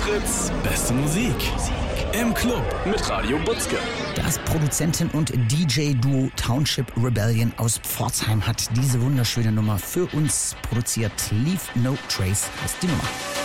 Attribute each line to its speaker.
Speaker 1: Fritz, beste Musik. Im Club mit Radio Butzke.
Speaker 2: Das Produzenten- und DJ-Duo Township Rebellion aus Pforzheim hat diese wunderschöne Nummer für uns produziert. Leave No Trace heißt die Nummer.